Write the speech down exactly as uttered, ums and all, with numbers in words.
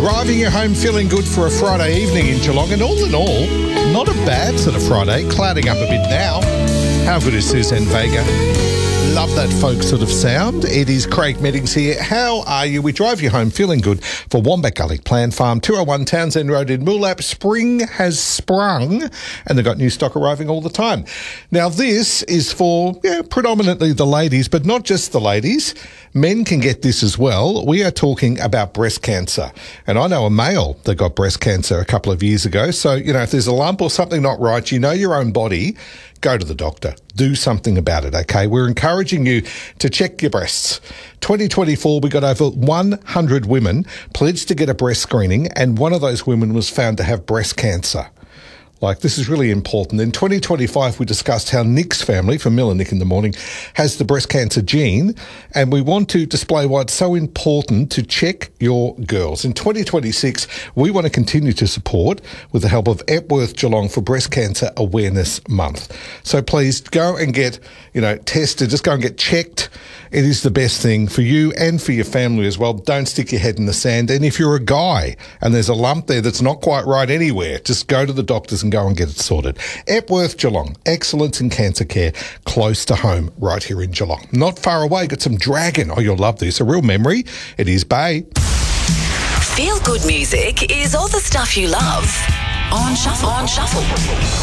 Driving you home feeling good for a Friday evening in Geelong, and all in all, not a bad sort of Friday, clouding up a bit now. How good is Suzanne Vega? Love that folk sort of sound. It is Craig Meddings here. How are you? We drive you home feeling good for Wombat Gully Plant Farm, two oh one Townsend Road in Moolap. Spring has sprung and they've got new stock arriving all the time. Now this is for yeah, predominantly the ladies, but not just the ladies. Men can get this as well. We are talking about breast cancer. And I know a male that got breast cancer a couple of years ago. So, you know, if there's a lump or something not right, you know your own body, go to the doctor. Do something about it, okay? We're encouraging you to check your breasts. twenty twenty-four, we got over one hundred women pledged to get a breast screening, and one of those women was found to have breast cancer. Like, this is really important. In twenty twenty-five, we discussed how Nick's family, from Mill and Nick in the Morning, has the breast cancer gene, and we want to display why it's so important to check your girls. In twenty twenty-six, we want to continue to support with the help of Epworth Geelong for Breast Cancer Awareness Month. So please go and get, you know, tested. Just go and get checked. It is the best thing for you and for your family as well. Don't stick your head in the sand. And if you're a guy and there's a lump there that's not quite right anywhere, just go to the doctors and go and get it sorted. Epworth Geelong, excellence in cancer care, close to home, right here in Geelong. Not far away, got some Dragon. Oh, you'll love this. A real memory. It is Bay. Feel good music is all the stuff you love on Shuffle. On Shuffle.